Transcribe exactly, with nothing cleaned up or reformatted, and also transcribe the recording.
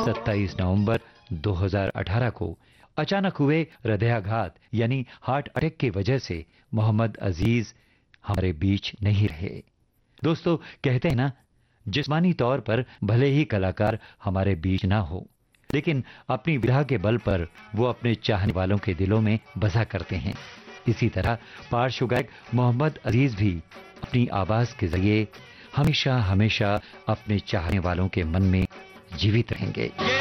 सत्ताईस नवंबर दो हज़ार अठारह को अचानक हुए हृदयाघात यानी हार्ट अटैक की वजह से मोहम्मद अजीज हमारे बीच नहीं रहे। दोस्तों, कहते हैं ना, जिस्मानी तौर पर भले ही कलाकार हमारे बीच ना हो, लेकिन अपनी विधा के बल पर वो अपने चाहने वालों के दिलों में बसा करते हैं। इसी तरह पार्श्व गायक मोहम्मद अजीज भी अपनी आवाज के जरिए हमेशा हमेशा अपने चाहने वालों के मन में जीवित रहेंगे।